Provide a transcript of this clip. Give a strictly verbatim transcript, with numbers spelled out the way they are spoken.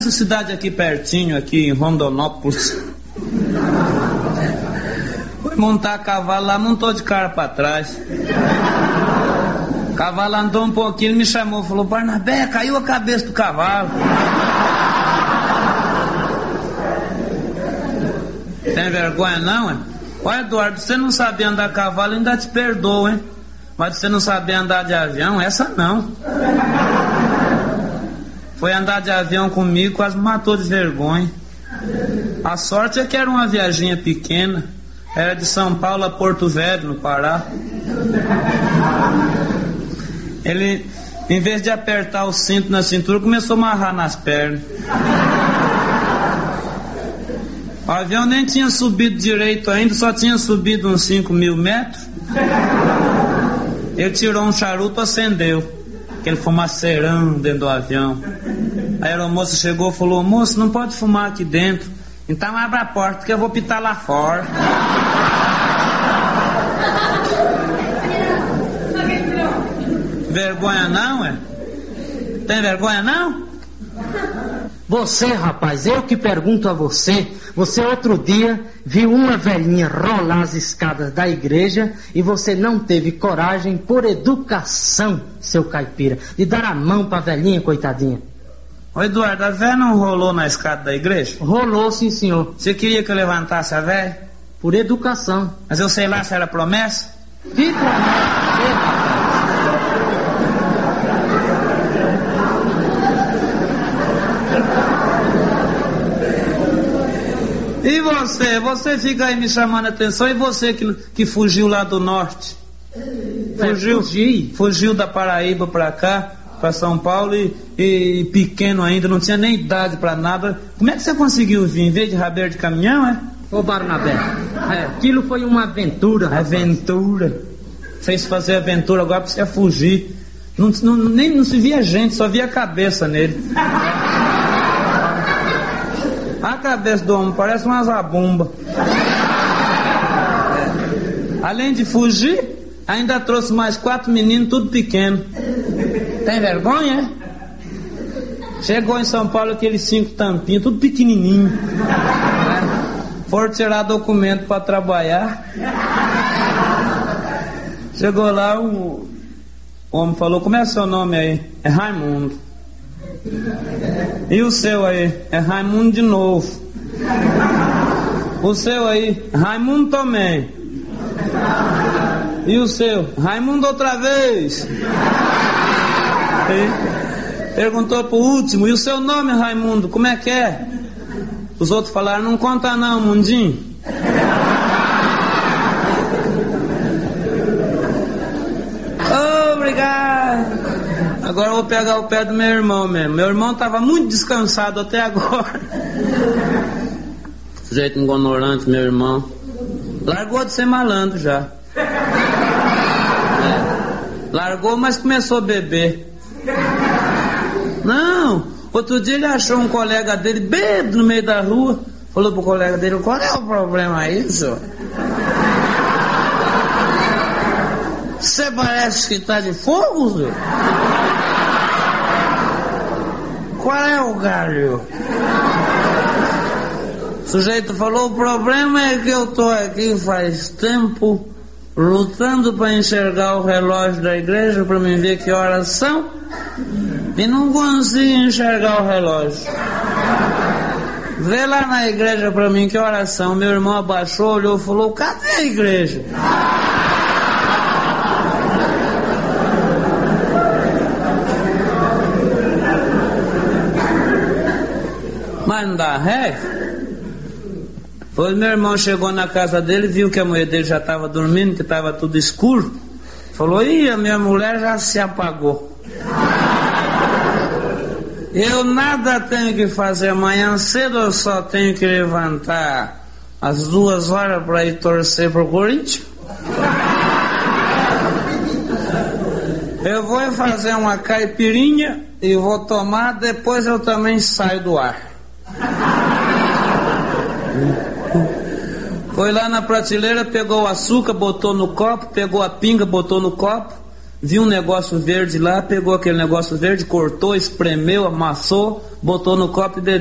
Essa cidade aqui pertinho, aqui em Rondonópolis. Fui montar cavalo lá, montou de cara pra trás. O cavalo andou um pouquinho, ele me chamou, falou: Barnabé, caiu a cabeça do cavalo. Tem vergonha não, hein? Olha, Eduardo, você não sabia andar a cavalo, ainda te perdoa, hein? Mas você não sabia andar de avião, essa não. Foi andar de avião comigo, quase me matou de vergonha. A sorte é que era uma viaginha pequena. Era de São Paulo a Porto Velho, no Pará. Ele, em vez de apertar o cinto na cintura, começou a amarrar nas pernas. O avião nem tinha subido direito ainda, só tinha subido uns cinco mil metros. Ele tirou um charuto, acendeu. Aquele fumaceirão dentro do avião. A aeromoça chegou e falou: moço, não pode fumar aqui dentro. Então abra a porta que eu vou pitar lá fora. Vergonha não, é? Tem vergonha não? Você, rapaz, eu que pergunto a você. Você outro dia viu uma velhinha rolar as escadas da igreja e você não teve coragem, por educação, seu caipira, de dar a mão pra velhinha, coitadinha. Ô Eduardo, a velha não rolou na escada da igreja? Rolou, sim, senhor. Você queria que eu levantasse a velha? Por educação. Mas eu sei lá se era promessa? Que promessa? E você? Você fica aí me chamando a atenção. E você que, que fugiu lá do norte? Fugiu, fugi. fugiu da Paraíba pra cá, pra São Paulo e, e pequeno ainda, não tinha nem idade pra nada. Como é que você conseguiu vir? Em vez de rabeiro de caminhão, é? Ô Barnabé, é, aquilo foi uma aventura. Rapaz. Aventura? Fez fazer aventura agora pra você fugir. Não, não, nem não se via gente, só via a cabeça nele. A cabeça do homem parece uma zabumba. Além de fugir, ainda trouxe mais quatro meninos, tudo pequeno. Tem vergonha? Chegou em São Paulo aqueles cinco tampinhos, tudo pequenininho. Foram tirar documento para trabalhar. Chegou lá, o homem falou: como é seu nome aí? É Raimundo. E o seu aí? É Raimundo de novo. O seu aí? Raimundo também. E o seu? Raimundo outra vez. E perguntou pro último: e o seu nome, Raimundo? Como é que é? Os outros falaram: não conta não, mundinho. Obrigado. Agora eu vou pegar o pé do meu irmão mesmo. Meu irmão estava muito descansado até agora. Sujeito ignorante, meu irmão. Largou de ser malandro já. É. Largou, mas começou a beber. Não, outro dia ele achou um colega dele bêbado no meio da rua. Falou pro colega dele: qual é o problema aí, senhor? Você parece que tá de fogo, senhor? Qual é o galho? O sujeito falou: o problema é que eu tô aqui faz tempo lutando para enxergar o relógio da igreja para me ver que horas são e não consigo enxergar o relógio. Vê lá na igreja para mim que horas são. Meu irmão abaixou, olhou e falou: cadê a igreja? Mas não dá ré. Pois meu irmão chegou na casa dele, viu que a mulher dele já estava dormindo, que estava tudo escuro. Falou: ih, a minha mulher já se apagou. Eu nada tenho que fazer amanhã cedo, eu só tenho que levantar às duas horas para ir torcer pro Corinthians. Eu vou fazer uma caipirinha e vou tomar, depois eu também saio do ar. Foi lá na prateleira, pegou o açúcar, botou no copo, pegou a pinga, botou no copo, viu um negócio verde lá, pegou aquele negócio verde, cortou, espremeu, amassou, botou no copo e